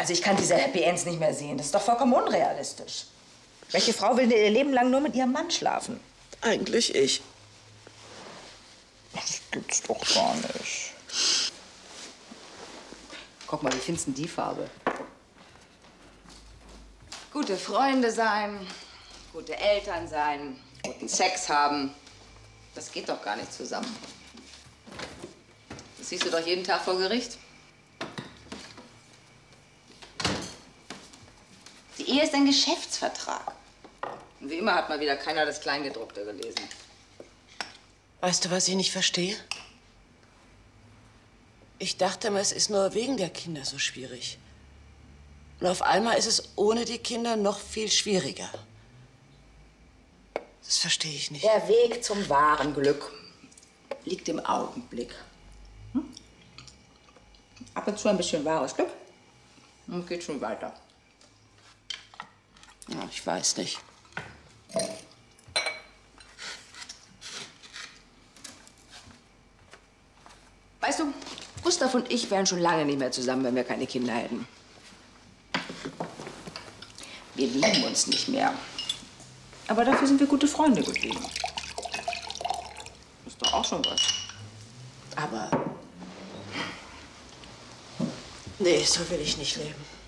Also ich kann diese Happy Ends nicht mehr sehen. Das ist doch vollkommen unrealistisch. Welche Frau will denn ihr Leben lang nur mit ihrem Mann schlafen? Eigentlich ich. Das gibt's doch gar nicht. Guck mal, wie findest du die Farbe? Gute Freunde sein, gute Eltern sein, guten Sex haben. Das geht doch gar nicht zusammen. Das siehst du doch jeden Tag vor Gericht. Die Ehe ist ein Geschäftsvertrag. Und wie immer hat mal wieder keiner das Kleingedruckte gelesen. Weißt du, was ich nicht verstehe? Ich dachte immer, es ist nur wegen der Kinder so schwierig. Und auf einmal ist es ohne die Kinder noch viel schwieriger. Das verstehe ich nicht. Der Weg zum wahren Glück liegt im Augenblick. Ab und zu ein bisschen wahres Glück und geht schon weiter. Ja, ich weiß nicht. Weißt du, Gustav und ich wären schon lange nicht mehr zusammen, wenn wir keine Kinder hätten. Wir lieben uns nicht mehr. Aber dafür sind wir gute Freunde geblieben. Ist doch auch schon was. Aber nee, so will ich nicht leben.